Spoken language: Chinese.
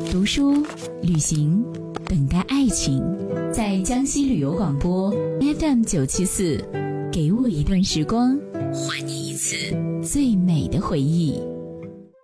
读书、旅行，等待爱情。在江西旅游广播 FM974，给我一段时光，还你一次最美的回忆。